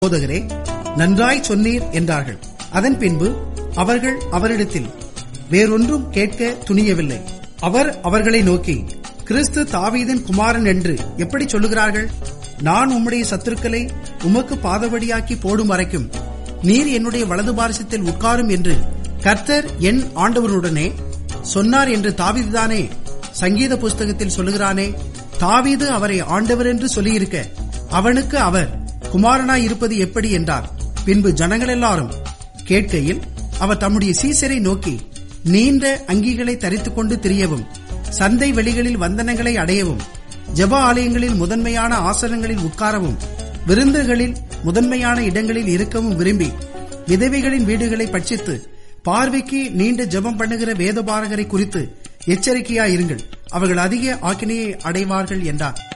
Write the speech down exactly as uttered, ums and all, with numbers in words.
போதகரே, நன்றாய் சொன்னீர் என்றார்கள். அதன் பின்பு அவர்கள் அவரிடத்தில் வேறொன்றும் கேட்க துணியவில்லை. அவர் அவர்களை நோக்கி, கிறிஸ்து தாவீதின் குமாரன் என்று எப்படி சொல்லுகிறார்கள்? நான் உம்முடைய சத்துருக்களை உமக்கு பாதபடியாக்கி போடும் வரைக்கும் நீர் என்னுடைய வலது பாரசத்தில் உட்காரும் என்று கர்த்தர் என் ஆண்டவனுடனே சொன்னார் என்று தாவீதுதானே சங்கீத புஸ்தகத்தில் சொல்லுகிறானே. தாவீது அவரை ஆண்டவர் என்று சொல்லியிருக்க அவனுக்கு அவர் குமாரனாய் இருப்பது எப்படி என்றார். பின்பு ஜனங்கள் எல்லாரும் கேட்கையில் அவர் தம்முடைய சீசரை நோக்கி, நீண்ட அங்கிகளை தரித்துக் கொண்டு திரியவும், சந்தை வெளிகளில் வந்தனங்களை அடையவும், ஜெப ஆலயங்களில் முதன்மையான ஆசனங்களில் உட்காரவும், விருந்துகளில் முதன்மையான இடங்களில் இருக்கவும் விரும்பி விதவைகளின் வீடுகளை பட்சித்து பார்வைக்கு நீண்ட ஜெபம் பண்ணுகிற வேதபாரகரை குறித்து எச்சரிக்கையாயிருங்கள், அவர்கள் அதிக ஆக்கினையை அடைவார்கள் என்றார்.